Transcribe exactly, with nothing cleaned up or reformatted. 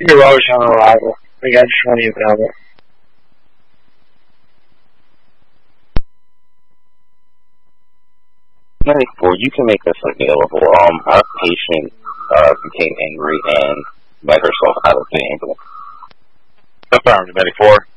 You're always on arrival. We got twenty available. ninety-four, you can make this available. Um, our patient uh, became angry and let herself out of the ambulance. Affirmed, ninety-four.